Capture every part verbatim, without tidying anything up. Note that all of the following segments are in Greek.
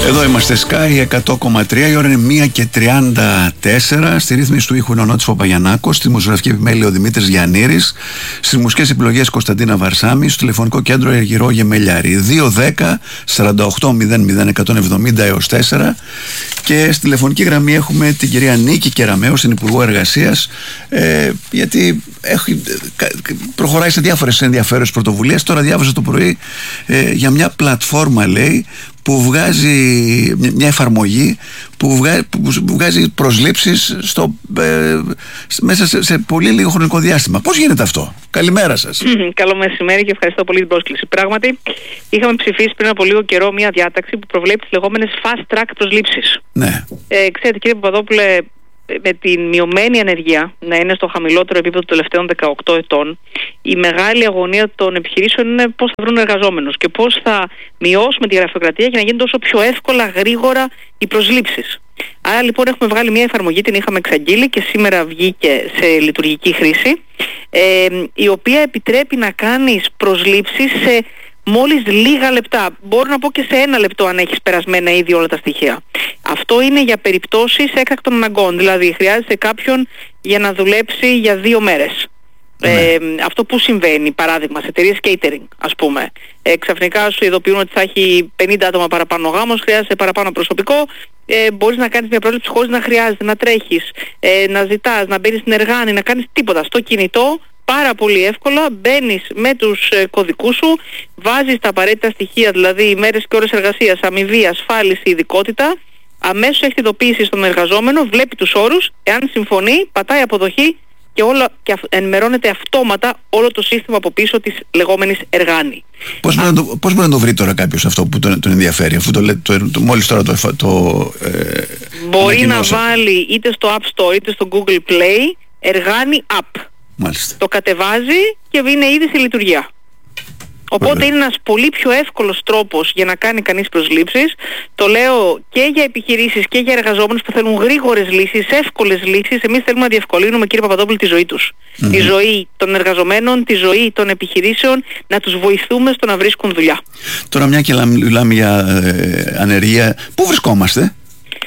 Εδώ είμαστε Sky εκατό κόμμα τρία, η ώρα είναι μία και τριάντα τέσσερα. Στη ρύθμιση του ήχου είναι ο Νότης Παπαγιαννάκος, στη μουσογραφική επιμέλεια ο Δημήτρης Γιαννήρης, στις μουσικές επιλογές Κωνσταντίνα Βαρσάμι, στο τηλεφωνικό κέντρο Αργυρό Γεμελιάρη. δύο δέκα σαράντα οκτώ μηδέν μηδέν εκατόν εβδομήντα έως τέσσερα. Και στη τηλεφωνική γραμμή έχουμε την κυρία Νίκη Κεραμέου, την Υπουργό Εργασίας, ε, γιατί έχει, προχωράει σε διάφορες ενδιαφέρουσες πρωτοβουλίες. Τώρα διάβασα το πρωί ε, για μια πλατφόρμα, λέει, που βγάζει μια εφαρμογή που βγάζει, που βγάζει προσλήψεις στο, ε, μέσα σε, σε πολύ λίγο χρονικό διάστημα. Πώς γίνεται αυτό? Καλημέρα σας. Καλό μεσημέρι και ευχαριστώ πολύ την πρόσκληση. Πράγματι, είχαμε ψηφίσει πριν από λίγο καιρό μια διάταξη που προβλέπει τις λεγόμενες fast track προσλήψεις. Ναι. Ε, ξέρετε, κύριε Παπαδόπουλε, με την μειωμένη ανεργία να είναι στο χαμηλότερο επίπεδο των τελευταίων δεκαοκτώ ετών, η μεγάλη αγωνία των επιχειρήσεων είναι πώς θα βρουν εργαζόμενους και πώς θα μειώσουμε τη γραφειοκρατία για να γίνει τόσο πιο εύκολα, γρήγορα οι προσλήψεις. Άρα λοιπόν έχουμε βγάλει μια εφαρμογή, την είχαμε εξαγγείλει και σήμερα βγήκε σε λειτουργική χρήση, ε, η οποία επιτρέπει να κάνεις προσλήψεις σε μόλις λίγα λεπτά. Μπορώ να πω και σε ένα λεπτό αν έχεις περασμένα ήδη όλα τα στοιχεία. Αυτό είναι για περιπτώσεις έκτακτων αναγκών. Δηλαδή χρειάζεται κάποιον για να δουλέψει για δύο μέρες. Ναι. Ε, αυτό που συμβαίνει, παράδειγμα, σε εταιρείες catering, ας πούμε. Ε, ξαφνικά σου ειδοποιούν ότι θα έχει πενήντα άτομα παραπάνω γάμος, χρειάζεται παραπάνω προσωπικό. Ε, μπορείς να κάνεις μια πρόληψη χωρίς να χρειάζεται να τρέχεις, ε, να ζητάς, να μπαίνεις στην εργάνη, να κάνεις τίποτα. Στο κινητό, πάρα πολύ εύκολα μπαίνεις με τους ε, κωδικούς σου, βάζεις τα απαραίτητα στοιχεία, δηλαδή ημέρες και ώρες εργασίας, αμοιβή, ασφάλιση, ειδικότητα. Αμέσως έχει ειδοποίηση στον εργαζόμενο, βλέπει τους όρους, εάν συμφωνεί, πατάει αποδοχή και, όλα, και ενημερώνεται αυτόματα όλο το σύστημα από πίσω της λεγόμενης εργάνη. Πώς μπορεί, να το, πώς μπορεί να το βρει τώρα κάποιος αυτό που τον, τον ενδιαφέρει, αφού το, το, το, μόλις τώρα το, το ε, μπορεί να βάλει είτε στο App Store είτε στο Google Play εργάνη App. Μάλιστα. Το κατεβάζει και είναι ήδη σε λειτουργία. Οπότε Βέβαια. είναι ένας πολύ πιο εύκολος τρόπος για να κάνει κανείς προσλήψεις. Το λέω και για επιχειρήσεις και για εργαζόμενους που θέλουν γρήγορες λύσεις, εύκολες λύσεις. Εμείς θέλουμε να διευκολύνουμε, κύριε Παπαδόπουλο, τη ζωή τους. Mm-hmm. Τη ζωή των εργαζομένων, τη ζωή των επιχειρήσεων, να τους βοηθούμε στο να βρίσκουν δουλειά. Τώρα μια και μιλάμε για ε, ανεργία, πού βρισκόμαστε?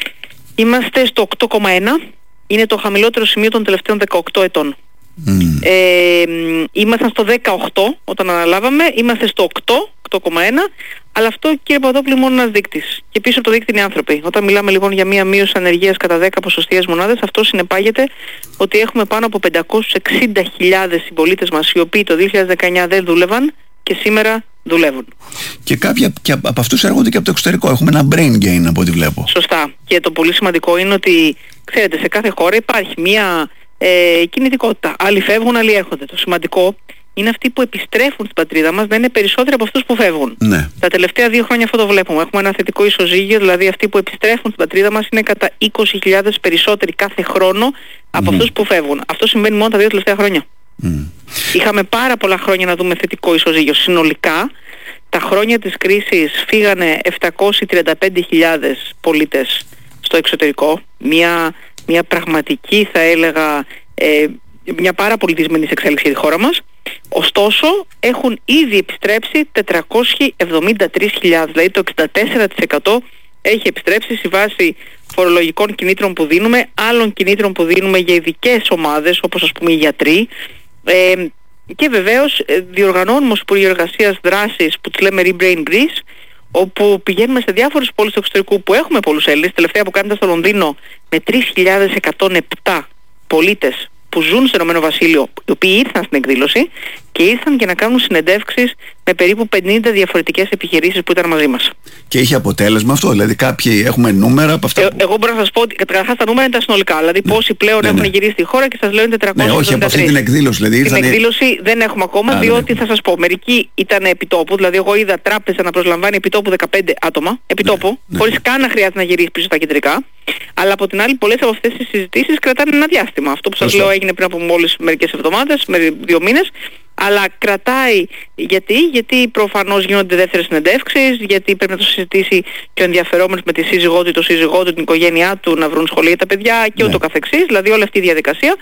Είμαστε στο οκτώ κόμμα ένα. Είναι το χαμηλότερο σημείο των τελευταίων δεκαοκτώ ετών. Mm. Ε, ήμασταν στο δεκαοκτώ όταν αναλάβαμε, είμαστε στο οκτώ, οκτώ κόμμα ένα, αλλά αυτό, κύριε Παπαδόπουλο, είναι μόνο ένας δείκτης. Και πίσω από το δείκτη είναι οι άνθρωποι. Όταν μιλάμε λοιπόν για μία μείωση ανεργίας κατά δέκα ποσοστιαίες μονάδες, αυτό συνεπάγεται ότι έχουμε πάνω από πεντακόσιες εξήντα χιλιάδες συμπολίτες μας, οι οποίοι το δύο χιλιάδες δεκαεννιά δεν δούλευαν και σήμερα δουλεύουν. Και κάποιοι και από αυτούς έρχονται και από το εξωτερικό. Έχουμε ένα brain gain από ό,τι βλέπω. Σωστά. Και το πολύ σημαντικό είναι ότι, ξέρετε, σε κάθε χώρα υπάρχει μία Ε, κινητικότητα. Άλλοι φεύγουν, άλλοι έρχονται. Το σημαντικό είναι αυτοί που επιστρέφουν στην πατρίδα μας να είναι περισσότεροι από αυτούς που φεύγουν. Ναι. Τα τελευταία δύο χρόνια αυτό το βλέπουμε. Έχουμε ένα θετικό ισοζύγιο, δηλαδή αυτοί που επιστρέφουν στην πατρίδα μας είναι κατά είκοσι χιλιάδες περισσότεροι κάθε χρόνο από mm. αυτούς που φεύγουν. Αυτό συμβαίνει μόνο τα δύο τελευταία χρόνια. Mm. Είχαμε πάρα πολλά χρόνια να δούμε θετικό ισοζύγιο. Συνολικά, τα χρόνια της κρίσης φύγανε επτακόσιες τριάντα πέντε χιλιάδες πολίτες στο εξωτερικό. Μια μια πραγματική, θα έλεγα, ε, μια πάρα πολύ δυσμενής εξέλιξη για τη χώρα μας. Ωστόσο, έχουν ήδη επιστρέψει τετρακόσιες εβδομήντα τρεις χιλιάδες, δηλαδή το εξήντα τέσσερα τοις εκατό έχει επιστρέψει στη βάση φορολογικών κινήτρων που δίνουμε, άλλων κινήτρων που δίνουμε για ειδικές ομάδες, όπως ας πούμε οι γιατροί. Ε, και βεβαίως διοργανώνουμε ως Υπουργείο Εργασίας δράσεις που τις λέμε Rebrain Greece, όπου πηγαίνουμε σε διάφορες πόλεις του εξωτερικού που έχουμε πολλούς Έλληνες. Τελευταία που κάνετε στο Λονδίνο με τρεις χιλιάδες εκατόν επτά πολίτες που ζουν στο Ηνωμένο Βασίλειο, οι οποίοι ήρθαν στην εκδήλωση και ήρθαν για να κάνουν συνεντεύξεις με περίπου πενήντα διαφορετικές επιχειρήσεις που ήταν μαζί μας. Και είχε αποτέλεσμα αυτό, δηλαδή κάποιοι έχουμε νούμερα από αυτά. Ε, που... Εγώ μπορώ να σας πω ότι καταρχάς τα νούμερα είναι τα συνολικά. Δηλαδή ναι. πόσοι πλέον ναι, έχουν ναι. γυρίσει στη χώρα και σας λέω είναι τετρακόσιες εβδομήντα τρεις. Ναι, όχι από αυτή την εκδήλωση. Δηλαδή, την ήρθαν... εκδήλωση δεν έχουμε ακόμα, Α, διότι ναι. θα σας πω, μερικοί ήταν επιτόπου. Δηλαδή, εγώ είδα τράπεζα να προσλαμβάνει επιτόπου δεκαπέντε άτομα, επιτόπου, ναι, ναι. χωρίς καν να χρειάζεται να γυρίσει πίσω στα κεντρικά. Αλλά από την άλλη, πολλές από αυτές τις συζητήσεις κρατάνε ένα διάστημα. Αυτό που σας λέω έγινε πριν από μόλις μερικές εβδομάδες, με δύο μήνες. Αλλά κρατάει γιατί, γιατί προφανώς γίνονται δεύτερες συνεντεύξεις, γιατί πρέπει να το συζητήσει και ο ενδιαφερόμενος με τη σύζυγό του, το σύζυγό του, την οικογένειά του, να βρουν σχολεία για τα παιδιά και ναι. ούτω καθεξής, δηλαδή όλη αυτή η διαδικασία.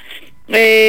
Ε, ε,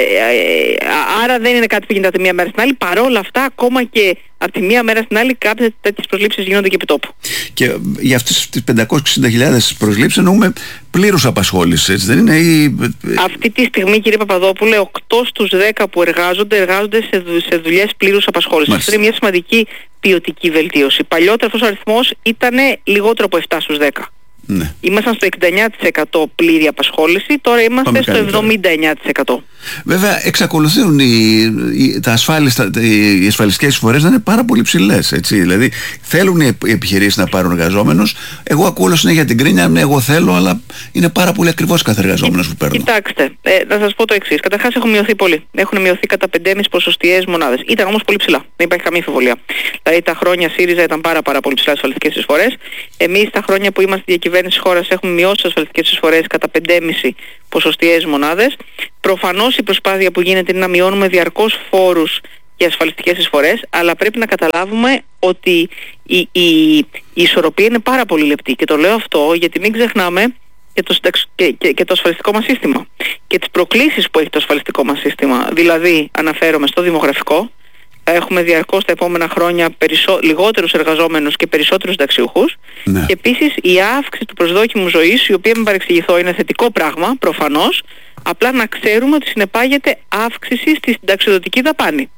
ε, άρα δεν είναι κάτι που γίνεται από τη μία μέρα στην άλλη. Παρόλα αυτά, ακόμα και από τη μία μέρα στην άλλη, κάποιες τέτοιες προσλήψεις γίνονται και επί τόπου. Και για αυτές τις πεντακόσιες εξήντα χιλιάδες προσλήψεις εννοούμε πλήρους απασχόληση, έτσι δεν είναι? Ή... Αυτή τη στιγμή, κύριε Παπαδόπουλε, οκτώ στους δέκα που εργάζονται, εργάζονται σε, δου, σε δουλειές πλήρους απασχόλησης. Αυτό είναι μια σημαντική ποιοτική βελτίωση. Παλιότερα αυτός ο αριθμός ήταν λιγότερο από επτά στους δέκα. Ναι. Ήμασταν στο εξήντα εννέα τοις εκατό πλήρη απασχόληση, τώρα είμαστε Πάμε στο καλύτερα. εβδομήντα εννέα τοις εκατό. Βέβαια, εξακολουθούν οι, οι, τα ασφάλιστα, οι ασφαλιστικές εισφορές να είναι πάρα πολύ ψηλές. Έτσι. Δηλαδή, θέλουν οι επιχειρήσεις να πάρουν εργαζόμενους. Εγώ ακούω όλο συνέχεια την κρίνια, ναι, εγώ θέλω, αλλά είναι πάρα πολύ ακριβώς κάθε εργαζόμενος που παίρνω. Κοιτάξτε, ε, να σας πω το εξής. Καταρχάς, έχουν μειωθεί πολύ. Έχουν μειωθεί κατά πέντε κόμμα πέντε ποσοστιαίες μονάδες. Ήταν όμως πολύ ψηλά. Δεν υπάρχει καμία αμφιβολία. Δηλαδή, τα χρόνια ΣΥΡΙΖΑ ήταν πάρα, πάρα πολύ ψηλά ασφαλιστικές εισφορές. Εμείς, τα χρόνια που είμαστε διακυβέρνηση της χώρας, έχουμε μειώσει τις ασφαλιστικές εισφορές κατά πέντε κόμμα πέντε ποσοστιαίες μονάδες. Προφανώς η προσπάθεια που γίνεται είναι να μειώνουμε διαρκώς φόρους και ασφαλιστικές εισφορές, αλλά πρέπει να καταλάβουμε ότι η, η, η ισορροπία είναι πάρα πολύ λεπτή. Και το λέω αυτό γιατί μην ξεχνάμε και το, και, και, και το ασφαλιστικό μας σύστημα και τις προκλήσεις που έχει το ασφαλιστικό μας σύστημα. Δηλαδή, αναφέρομαι στο δημογραφικό. Θα έχουμε διαρκώς τα επόμενα χρόνια περισσο... λιγότερους εργαζόμενους και περισσότερους συνταξιούχους. Ναι. Και επίσης η αύξηση του προσδόκιμου ζωής, η οποία, μην παρεξηγηθώ, είναι θετικό πράγμα, προφανώς, απλά να ξέρουμε ότι συνεπάγεται αύξηση στη συνταξιοδοτική δαπάνη.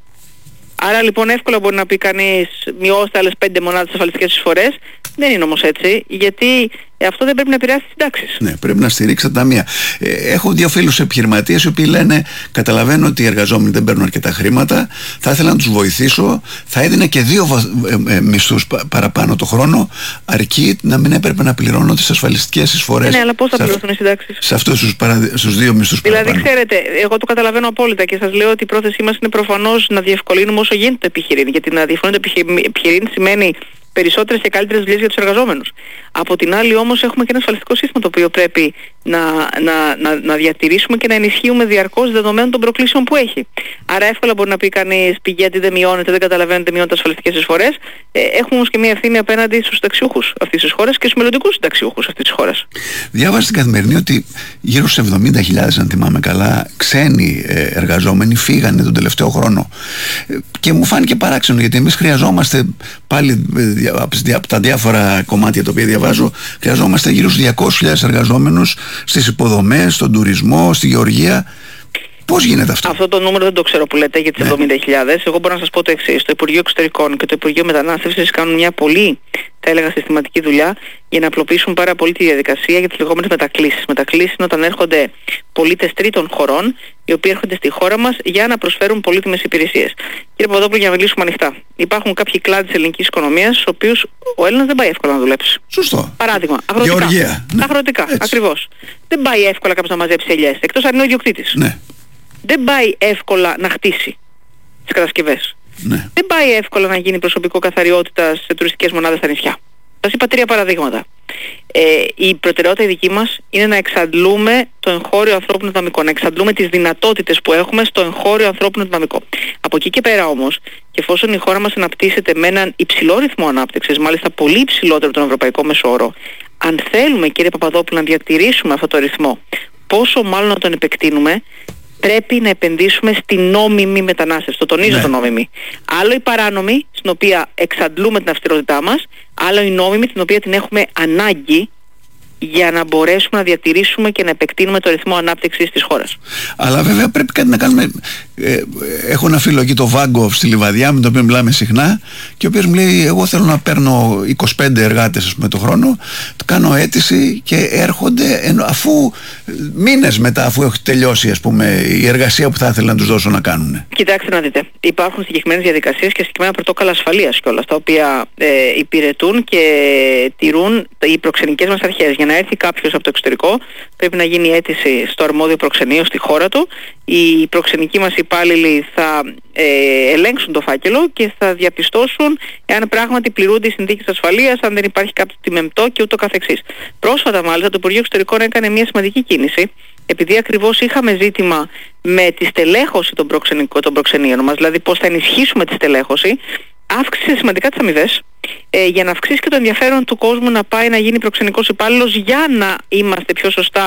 Άρα λοιπόν εύκολα μπορεί να πει κανείς μειώστε άλλες πέντε μονάδες ασφαλιστικές εισφορές. Δεν είναι όμως έτσι, γιατί αυτό δεν πρέπει να επηρεάσει τις συντάξεις. Ναι, πρέπει να στηρίξει τα ταμεία. Ε, έχω δύο φίλους επιχειρηματίες οι οποίοι λένε: καταλαβαίνω ότι οι εργαζόμενοι δεν παίρνουν αρκετά χρήματα, θα ήθελα να τους βοηθήσω, θα έδινα και δύο ε, ε, μισθούς πα, παραπάνω το χρόνο, αρκεί να μην έπρεπε να πληρώνω τις ασφαλιστικές εισφορές. Ναι, αλλά πώς θα πληρώσουν οι συντάξεις? Σε αυτούς τους, παραδει... στους δύο μισθούς δηλαδή, παραπάνω. Δηλαδή, ξέρετε, εγώ το καταλαβαίνω απόλυτα και σας λέω ότι η πρόθεσή μας είναι προφανώς να διευκολύνουμε όσο γίνεται το επιχειρήν. Γιατί να διευκολύνουμε το επιχειρήν σημαίνει περισσότερες και καλύτερες δουλειές για τους εργαζόμενους. Από την άλλη όμως έχουμε και ένα ασφαλιστικό σύστημα το οποίο πρέπει να, να, να, να διατηρήσουμε και να ενισχύουμε διαρκώς δεδομένων των προκλήσεων που έχει. Άρα εύκολα μπορεί να πει κανείς πηγαίνετε, δεν μειώνετε, δεν καταλαβαίνετε, μειώνετε ασφαλιστικές εισφορές. Ε, έχουμε όμως και μια ευθύνη απέναντι στους συνταξιούχους αυτής της χώρας και στους μελλοντικούς συνταξιούχους αυτής της χώρας. Διάβασα στην Καθημερινή ότι γύρω στους εβδομήντα χιλιάδες, αν θυμάμαι καλά, ξένοι ε, εργαζόμενοι φύγανε τον τελευταίο χρόνο. Ε, και μου φάνηκε παράξενο, γιατί εμείς χρειαζόμαστε πάλι ε, από τα διάφορα κομμάτια τα οποία διαβάζω, χρειαζόμαστε γύρω στους διακόσιες χιλιάδες εργαζόμενους στις υποδομές, στον τουρισμό, στη γεωργία. Πώς γίνεται αυτό? Αυτό το νούμερο δεν το ξέρω που λέτε για τις ναι. εβδομήντα χιλιάδες. Εγώ μπορώ να σας πω το εξής. Το Υπουργείο Εξωτερικών και το Υπουργείο Μετανάστευσης κάνουν μια πολύ, θα έλεγα, συστηματική δουλειά για να απλοποιήσουν πάρα πολύ τη διαδικασία για τις λεγόμενες μετακλήσεις. Μετακλήσεις είναι όταν έρχονται πολίτες τρίτων χωρών, οι οποίοι έρχονται στη χώρα μας για να προσφέρουν πολύτιμες υπηρεσίες. Κύριε Παπαδόπουλο, για να μιλήσουμε ανοιχτά. Υπάρχουν κάποιοι κλάδοι της ελληνικής οικονομίας, στους οποίους ο Έλληνας δεν πάει εύκολα να δουλέψει. Σωστό. Παράδειγμα, αγροτικά. Γεωργία. Ναι. Αγροτικά, ακριβώς. Δεν πάει εύκολα κάποιος να μαζέψει ελιές, εκτός αν είναι ο ιδιοκτήτης. Ναι. Δεν πάει εύκολα να χτίσει τις κατασκευές. Ναι. Δεν πάει εύκολα να γίνει προσωπικό καθαριότητα σε τουριστικές μονάδες στα νησιά. Σας είπα τρία παραδείγματα. Ε, η προτεραιότητα η δική μας είναι να εξαντλούμε το εγχώριο ανθρώπινο δυναμικό, να εξαντλούμε τις δυνατότητες που έχουμε στο εγχώριο ανθρώπινο δυναμικό. Από εκεί και πέρα όμως, και εφόσον η χώρα μας αναπτύσσεται με έναν υψηλό ρυθμό ανάπτυξης, μάλιστα πολύ υψηλότερο από τον ευρωπαϊκό μεσόωρο, αν θέλουμε, κύριε Παπαδόπουλο, να διατηρήσουμε αυτό το ρυθμό, πόσο μάλλον να τον επεκτείνουμε, πρέπει να επενδύσουμε στη νόμιμη μετανάστευση. Το τονίζω ναι. το νόμιμη. Άλλο η παράνομη, στην οποία εξαντλούμε την αυστηρότητά μας, άλλο η νόμιμη, την οποία την έχουμε ανάγκη για να μπορέσουμε να διατηρήσουμε και να επεκτείνουμε το ρυθμό ανάπτυξης της χώρας. Αλλά βέβαια πρέπει κάτι να κάνουμε. Ε, έχω ένα φίλο εκεί, το Βάγκο, στη Λιβαδιά, με τον οποίο μιλάμε συχνά, και ο οποίος μου λέει: εγώ θέλω να παίρνω είκοσι πέντε εργάτες, ας πούμε, το χρόνο, το κάνω αίτηση και έρχονται ενώ, αφού μήνες μετά, αφού έχει τελειώσει, ας πούμε, η εργασία που θα ήθελα να τους δώσω να κάνουν. Κοιτάξτε να δείτε. Υπάρχουν συγκεκριμένες διαδικασίες και συγκεκριμένα πρωτόκολλα ασφαλείας κιόλας, τα οποία ε, υπηρετούν και τηρούν οι προξενικές μας αρχές. Για να έρθει κάποιος από το εξωτερικό, πρέπει να γίνει αίτηση στο αρμόδιο προξενείο στη χώρα του. Οι προξενικοί μας υπάλληλοι θα ε, ελέγξουν το φάκελο και θα διαπιστώσουν εάν πράγματι πληρούνται οι συνθήκες ασφαλείας, αν δεν υπάρχει κάποιο τιμεμπτό και ούτω καθεξής. Πρόσφατα μάλιστα το Υπουργείο Εξωτερικών έκανε μια σημαντική κίνηση, επειδή ακριβώς είχαμε ζήτημα με τη στελέχωση των, των προξενείων μας, δηλαδή πώς θα ενισχύσουμε τη στελέχωση, αύξησε σημαντικά τις αμοιβές ε, για να αυξήσει και το ενδιαφέρον του κόσμου να πάει να γίνει προξενικός υπάλληλος, για να είμαστε πιο σωστά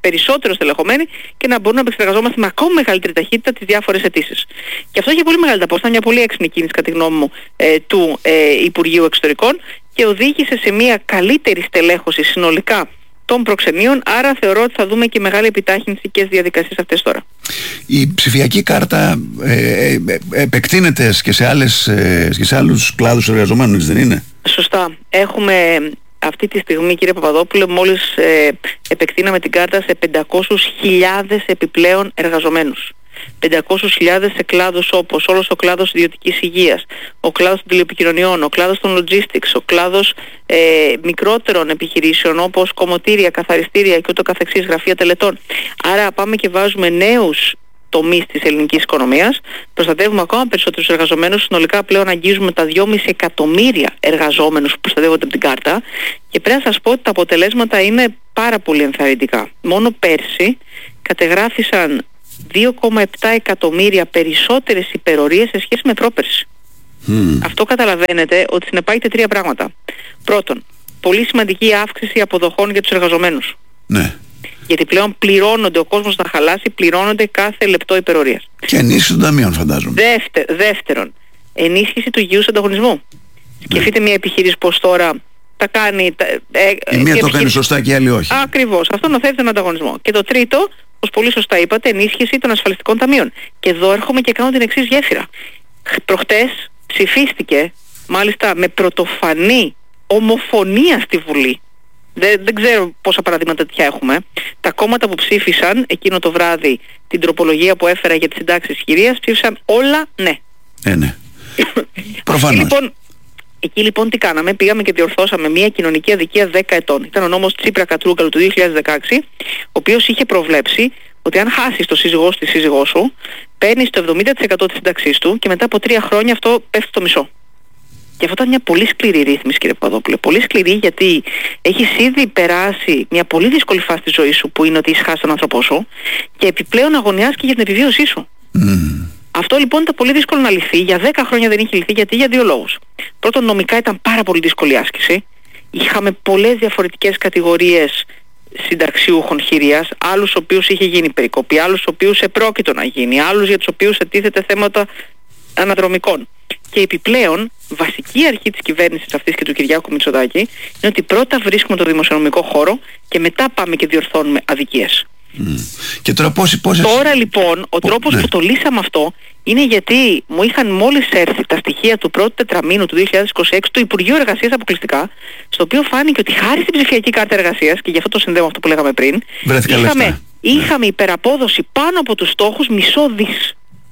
περισσότερο στελεχωμένοι και να μπορούμε να επεξεργαζόμαστε με ακόμη μεγαλύτερη ταχύτητα τις διάφορες αιτήσεις. Και αυτό είχε πολύ μεγάλη απόσταση, μια πολύ έξυπνη κίνηση κατά τη γνώμη μου ε, του ε, Υπουργείου Εξωτερικών και οδήγησε σε μια καλύτερη στελέχωση συνολικά των προξενείων, άρα θεωρώ ότι θα δούμε και μεγάλη επιτάχυνση και στις διαδικασίες αυτές τώρα. Η ψηφιακή κάρτα ε, ε, επεκτείνεται και σε, άλλες, ε, και σε άλλους κλάδους εργαζομένων, δεν είναι? Σωστά. Έχουμε αυτή τη στιγμή, κύριε Παπαδόπουλε, μόλις ε, επεκτείναμε την κάρτα σε πεντακόσιες χιλιάδες επιπλέον εργαζομένους. πεντακόσιες χιλιάδες σε κλάδους όπως όλος ο κλάδος ιδιωτικής υγείας, ο κλάδος των τηλεπικοινωνιών, ο κλάδος των logistics, ο κλάδος ε, μικρότερων επιχειρήσεων όπως κομμωτήρια, καθαριστήρια και ούτω καθεξής, γραφεία τελετών. Άρα πάμε και βάζουμε νέους τομείς της ελληνικής οικονομίας, προστατεύουμε ακόμα περισσότερους εργαζομένους, συνολικά πλέον αγγίζουμε τα δυόμισι εκατομμύρια εργαζόμενους που προστατεύονται από την κάρτα και πρέπει να σας πω ότι τα αποτελέσματα είναι πάρα πολύ ενθαρρυντικά. Μόνο πέρσι κατεγράφησαν δύο κόμμα επτά εκατομμύρια περισσότερες υπερορίες σε σχέση με πρόπερση. Mm. Αυτό καταλαβαίνετε ότι συνεπάγεται τρία πράγματα. Πρώτον, πολύ σημαντική αύξηση αποδοχών για τους εργαζομένους. Ναι. Γιατί πλέον πληρώνονται, ο κόσμος να χαλάσει, πληρώνονται κάθε λεπτό υπερορίας. Και ενίσχυση των ταμείων, φαντάζομαι. Δεύτερο, δεύτερον, ενίσχυση του υγιούς ανταγωνισμού. Ναι. Σκεφτείτε μια επιχείρηση πως τώρα τα κάνει... Τα, ε, η μία το κάνει σωστά και η άλλη όχι. Ακριβώς. Αυτό νοθεύει τον ανταγωνισμό. Και το τρίτο, όπως πολύ σωστά είπατε, ενίσχυση των ασφαλιστικών ταμείων. Και εδώ έρχομαι και κάνω την εξής γέφυρα. Προχτές ψηφίστηκε, μάλιστα με πρωτοφανή ομοφωνία στη Βουλή. Δεν, δεν ξέρω πόσα παραδείγματα τέτοια έχουμε. Τα κόμματα που ψήφισαν εκείνο το βράδυ την τροπολογία που έφερα για τις συντάξεις χειρίας ψήφισαν όλα ναι. Ε, ναι. Προφανώς. Λοιπόν, εκεί λοιπόν τι κάναμε? Πήγαμε και διορθώσαμε μια κοινωνική αδικία δέκα ετών. Ήταν ο νόμος Τσίπρα-Κατρούγκαλου του δύο χιλιάδες δεκαέξι, ο οποίος είχε προβλέψει ότι αν χάσεις το σύζυγό σου, τη σύζυγό σου, παίρνεις το εβδομήντα τοις εκατό της σύνταξής του και μετά από τρία χρόνια αυτό πέφτει στο μισό. Και αυτό ήταν μια πολύ σκληρή ρύθμιση, κύριε Παπαδόπουλε. Πολύ σκληρή γιατί έχεις ήδη περάσει μια πολύ δύσκολη φάση της ζωής σου που είναι ότι έχεις χάσει τον άνθρωπό σου και επιπλέον αγωνιάζεις και για την επιβίωσή σου. Mm. Αυτό λοιπόν ήταν πολύ δύσκολο να λυθεί. Για δέκα χρόνια δεν είχε λυθεί. Γιατί? Για δύο λόγους. Πρώτον, νομικά ήταν πάρα πολύ δύσκολη άσκηση. Είχαμε πολλές διαφορετικές κατηγορίες συνταξιούχων χειρίας, άλλους ο οποίους είχε γίνει περικοπή, άλλους ο οποίους επρόκειτο να γίνει, άλλους για τους οποίους ετίθεται θέματα αναδρομικών. Και επιπλέον, βασική αρχή της κυβέρνησης αυτής και του Κυριάκου Μητσοτάκη είναι ότι πρώτα βρίσκουμε το δημοσιονομικό χώρο και μετά πάμε και διορθώνουμε αδικίες. Mm. Και τώρα, πόσοι, πόσες... τώρα λοιπόν ο τρόπος ναι. που το λύσαμε αυτό είναι γιατί μου είχαν μόλις έρθει τα στοιχεία του πρώτου τετραμήνου του δύο χιλιάδες είκοσι έξι του Υπουργείου Εργασίας αποκλειστικά, στο οποίο φάνηκε ότι χάρη στην ψηφιακή κάρτα εργασίας, και γι' αυτό το συνδέω αυτό που λέγαμε πριν, είχαμε, είχαμε ναι. υπεραπόδοση πάνω από τους στόχους μισό δις.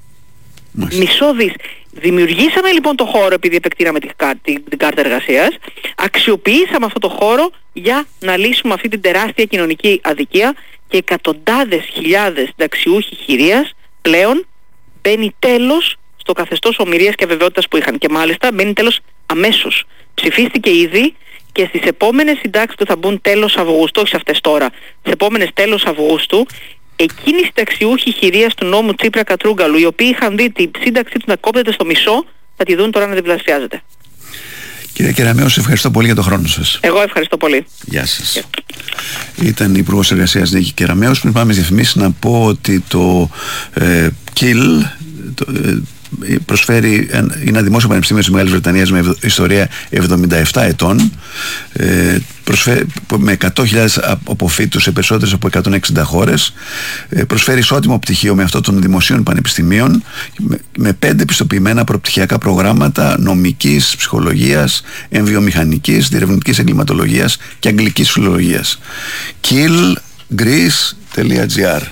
Μισό δις. Δημιουργήσαμε λοιπόν το χώρο επειδή επεκτείναμε την, την, την κάρτα εργασίας, αξιοποιήσαμε αυτό το χώρο για να λύσουμε αυτή την τεράστια κοινωνική αδικία και εκατοντάδες χιλιάδες συνταξιούχοι χειρίας πλέον μπαίνει τέλος στο καθεστώς ομηρίας και αβεβαιότητας που είχαν και μάλιστα μπαίνει τέλος αμέσως. Ψηφίστηκε ήδη και στις επόμενες συντάξεις που θα μπουν τέλος Αυγούστου, όχι σε αυτές τώρα, στις επόμενες τέλος Αυγούστου, εκείνοι οι συνταξιούχοι χειρίας του νόμου Τσίπρα-Κατρούγκαλου, οι οποίοι είχαν δει την σύνταξή τους να κόπτεται στο μισό, θα τη δουν τώρα να διπλασιάζεται. Κύριε Κεραμέο, σε ευχαριστώ πολύ για τον χρόνο σας. Εγώ ευχαριστώ πολύ. Γεια σας. Yeah. Ήταν η Υπουργός Εργασίας Νίκη Κεραμέως. Πριν πάμε στις διαφημίσεις, να πω ότι το ε, ΚΙΛ το, ε, προσφέρει, είναι ένα δημόσιο πανεπιστήμιο της Μεγάλης Βρετανίας με ιστορία εβδομήντα επτά ετών, ε, προσφέρει, με εκατό χιλιάδες αποφύτους σε περισσότερες από εκατόν εξήντα χώρες, ε, προσφέρει ισότιμο πτυχίο με αυτό των δημοσίων πανεπιστημίων με, με πέντε πιστοποιημένα προπτυχιακά προγράμματα νομικής, ψυχολογίας, εμβιομηχανικής, διερευνητικής εγκληματολογίας και αγγλικής φιλολογίας. κιλ γκρις τελεία τζι άρ.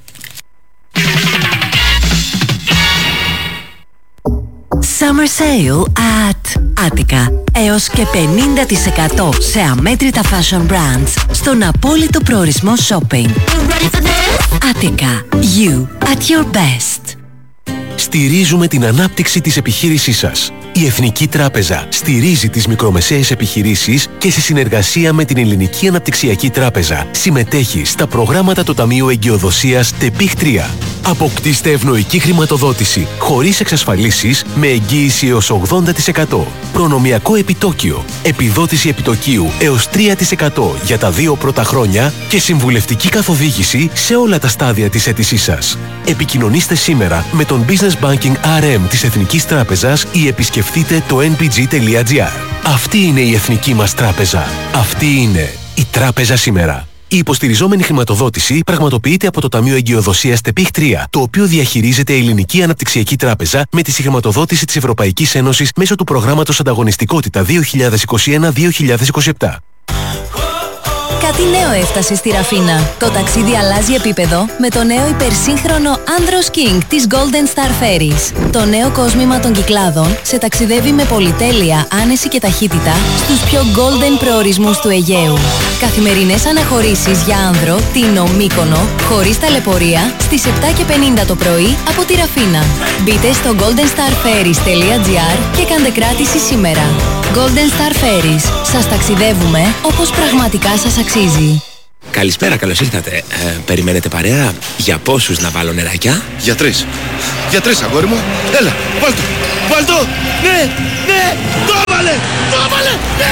Summer Sale at Attica. Έως και πενήντα τοις εκατό σε αμέτρητα fashion brands στον απόλυτο προορισμό shopping. Attica. You at your best. Στηρίζουμε την ανάπτυξη της επιχείρησής σας. Η Εθνική Τράπεζα στηρίζει τις μικρομεσαίες επιχειρήσεις και σε συνεργασία με την Ελληνική Αναπτυξιακή Τράπεζα συμμετέχει στα προγράμματα του Ταμείου Εγκυοδοσίας ΤΕΠΙΧ τρία. Αποκτήστε ευνοϊκή χρηματοδότηση χωρίς εξασφαλίσεις με εγγύηση έως ογδόντα τοις εκατό. Προνομιακό επιτόκιο, επιδότηση επιτοκίου έως τρία τοις εκατό για τα δύο πρώτα χρόνια και συμβουλευτική καθοδήγηση σε όλα τα στάδια της αίτησής σας. Επικοινωνήστε σήμερα με τον Business Banking αρ εμ της Εθνικής Τράπεζας ή επισκεφτείτε το εν πι τζι τελεία τζι άρ. Αυτή είναι η Εθνική μας Τράπεζα. Αυτή είναι η Τράπεζα σήμερα. Η υποστηριζόμενη χρηματοδότηση πραγματοποιείται από το Ταμείο Εγκυοδοσίας ΤΕΠΙΧ τρία, το οποίο διαχειρίζεται η Ελληνική Αναπτυξιακή Τράπεζα με τη συγχρηματοδότηση της Ευρωπαϊκής Ένωσης μέσω του προγράμματος Ανταγωνιστικότητα δύο χιλιάδες είκοσι ένα δύο χιλιάδες είκοσι επτά. Κάτι νέο έφτασε στη Ραφίνα. Το ταξίδι αλλάζει επίπεδο με το νέο υπερσύγχρονο Andros King της Golden Star Ferries. Το νέο κόσμημα των Κυκλάδων σε ταξιδεύει με πολυτέλεια, άνεση και ταχύτητα στους πιο golden προορισμούς του Αιγαίου. Καθημερινές αναχωρήσεις για άνδρο, Τίνο, Μύκονο, χωρίς ταλαιπωρία, στις επτά και πενήντα το πρωί από τη Ραφίνα. Μπείτε στο golden star ferries τελεία τζι άρ και κάντε κράτηση σήμερα. Golden Star Ferries. Σας ταξιδεύουμε όπως πραγματικά σας αξίζει. Καλησπέρα, καλώς ήρθατε. Ε, περιμένετε παρέα? Για πόσους να βάλω νεράκια? Για τρεις. Για τρεις, αγόρι μου. Έλα, βάλ' το. Βάλ' το. Ναι, ναι, το έβαλε. Το έβαλε. Ναι.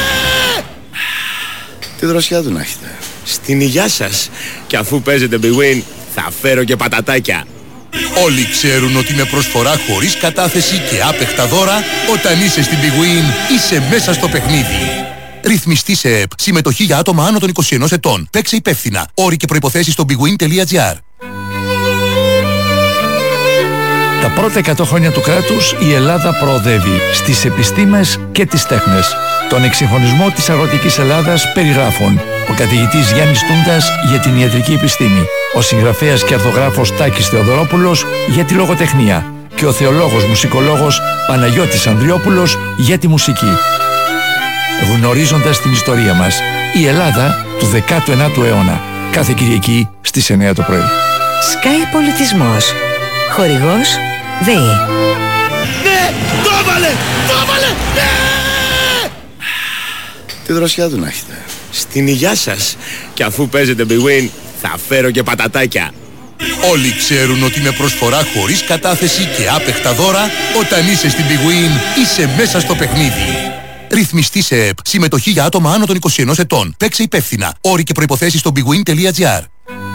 Τι δροσιά του να έχετε. Στην υγειά σας. Και αφού παίζετε Big Win, θα φέρω και πατατάκια. Όλοι ξέρουν ότι με προσφορά χωρίς κατάθεση και άπεχτα δώρα, όταν είσαι στην Big Win, είσαι μέσα στο παιχνίδι. Ρυθμιστή σε ΕΠ. Συμμετοχή για άτομα άνω των είκοσι ενός ετών. Παίξε υπεύθυνα. Όροι και προϋποθέσεις στο big win τελεία τζι άρ. Τα πρώτα εκατό χρόνια του κράτους η Ελλάδα προοδεύει στις επιστήμες και τις τέχνες. Τον εξυγχρονισμό της αγροτικής Ελλάδας περιγράφουν ο καθηγητής Γιάννης Τούντας για την ιατρική επιστήμη, ο συγγραφέας και αρθογράφος Τάκης Θεοδωρόπουλος για τη λογοτεχνία και ο θεολόγος μουσικολόγος Παναγιώτης Ανδριόπουλος για τη μουσική. Γνωρίζοντας την ιστορία μας, η Ελλάδα του δέκατου ενάτου αιώνα. Κάθε Κυριακή στις εννιά το πρωί. Sky Πολιτισμός. Χορηγός ΔΕΗ. Ναι, το έβαλε. Το έβαλε. Ναι. Τι δροσιά του να έχετε. Στην υγειά σας. Και αφού παίζετε Big Win, θα φέρω και πατατάκια. Όλοι ξέρουν ότι με προσφορά χωρίς κατάθεση και άπεχτα δώρα, όταν είσαι στην Big Win, είσαι μέσα στο παιχνίδι. Ρυθμιστή σε ΕΠ. Συμμετοχή για άτομα άνω των είκοσι ενός ετών. Παίξε υπεύθυνα. Όροι και προϋποθέσεις στο big win τελεία τζι άρ.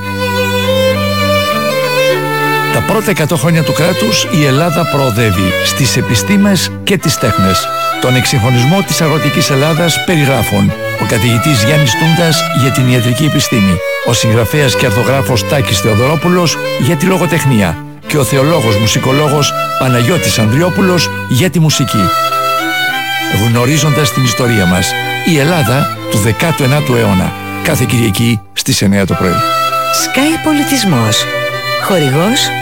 Τα πρώτα εκατό χρόνια του κράτους η Ελλάδα προοδεύει στις επιστήμες και τις τέχνες. Τον εξυγχρονισμό της αγροτικής Ελλάδας περιγράφουν ο καθηγητής Γιάννης Τούντας για την ιατρική επιστήμη, ο συγγραφέας και αρθογράφος Τάκης Θεοδωρόπουλος για τη λογοτεχνία και ο θεολόγος μουσικολόγος Παναγιώτης Ανδριόπουλος για τη μουσική. Γνωρίζοντας την ιστορία μας, η Ελλάδα του δέκατου ενάτου αιώνα. Κάθε Κυριακή στις εννιά το πρωί. Sky Πολιτισμός. Χορηγός